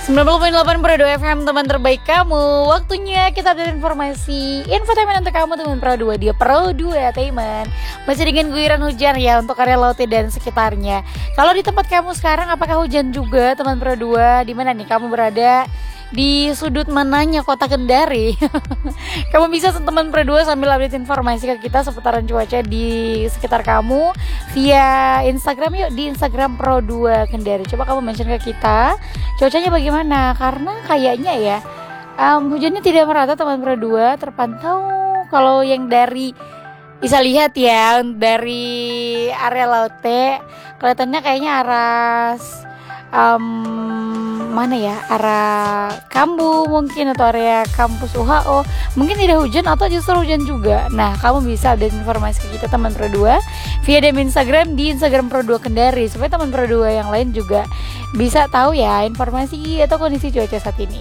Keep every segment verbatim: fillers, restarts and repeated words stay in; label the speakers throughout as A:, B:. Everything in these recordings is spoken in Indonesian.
A: sembilan puluh koma delapan Pro dua F M, teman terbaik kamu. Waktunya kita update informasi infotainment untuk kamu teman Pro dua di Pro dua Tainment. Masih dengan guyuran hujan ya untuk area Laute dan sekitarnya. Kalau di tempat kamu sekarang apakah hujan juga teman Pro dua? Di mana nih kamu berada? Di sudut mananya kota Kendari? Kamu bisa teman Pro dua sambil update informasi ke kita seputaran cuaca di sekitar kamu via Instagram yuk, di Instagram Pro dua Kendari. Coba kamu mention ke kita cuacanya bagaimana, karena kayaknya ya um, hujannya tidak merata teman Pro dua, terpantau kalau yang dari bisa lihat ya dari area Laute kelihatannya kayaknya arah um, mana ya, arah Kambu mungkin atau area kampus U H O mungkin tidak hujan atau justru hujan juga. Nah, kamu bisa update informasi ke kita teman Pro dua via D M Instagram di Instagram Pro dua Kendari supaya teman Pro dua yang lain juga bisa tahu ya informasi atau kondisi cuaca saat ini.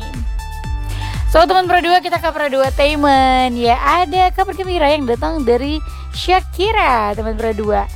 A: So teman Pro dua, kita ke Pro dua Tainment. Ya, ada kabar gembira yang datang dari Shakira teman Pro dua,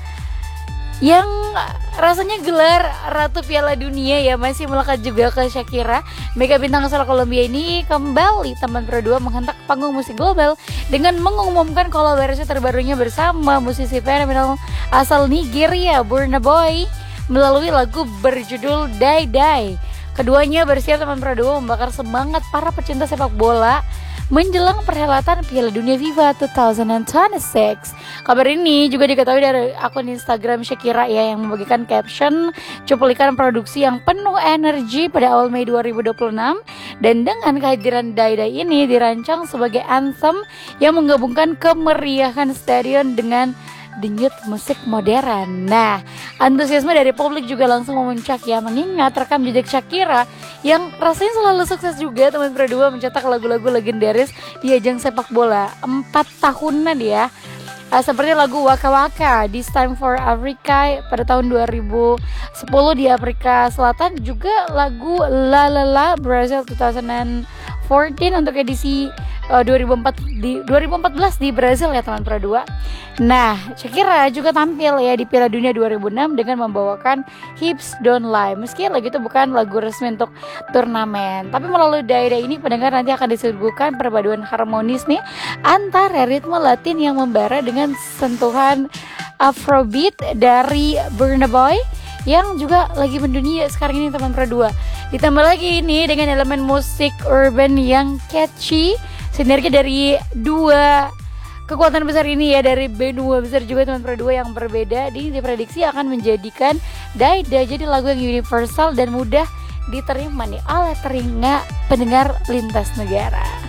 A: yang rasanya gelar Ratu Piala Dunia ya masih melekat juga ke Shakira. Mega bintang asal Kolombia ini kembali teman Pro dua menghentak panggung musik global dengan mengumumkan kolaborasi terbarunya bersama musisi fenomenal asal Nigeria, Burna Boy, melalui lagu berjudul Die Die. Keduanya bersiap teman Pro dua membakar semangat para pecinta sepak bola menjelang perhelatan Piala Dunia FIFA dua ribu dua puluh enam. Kabar ini juga diketahui dari akun Instagram Shakira ya, yang membagikan caption cuplikan produksi yang penuh energi pada awal Mei dua ribu dua puluh enam, dan dengan kehadiran Die Die ini dirancang sebagai anthem yang menggabungkan kemeriahan stadion dengan denyut musik modern. Nah, antusiasme dari publik juga langsung memuncak ya, mengingat rekam jejak Shakira yang rasanya selalu sukses juga teman Pro dua mencetak lagu-lagu legendaris di ajang sepak bola empat tahunan ya. Uh, seperti lagu Waka Waka, This Time for Africa pada tahun dua ribu sepuluh di Afrika Selatan, juga lagu La La La Brazil dua ribu empat belas untuk edisi uh, dua ribu empat di dua ribu empat belas di Brazil ya teman Pro dua. Nah, Shakira juga tampil ya di Piala Dunia dua ribu enam dengan membawakan Hips Don't Lie. Meski lagu itu bukan lagu resmi untuk turnamen, tapi melalui Die Die ini pendengar nanti akan disuguhkan perpaduan harmonis nih antara ritme Latin yang membara dengan sentuhan Afrobeat dari Burna Boy yang juga lagi mendunia sekarang ini teman Pro dua. Ditambah lagi ini dengan elemen musik urban yang catchy, sinergi dari dua kekuatan besar ini ya, dari benua besar juga teman Pro dua yang berbeda, ini diprediksi akan menjadikan Die Die jadi lagu yang universal dan mudah diterima nih oleh telinga pendengar lintas negara.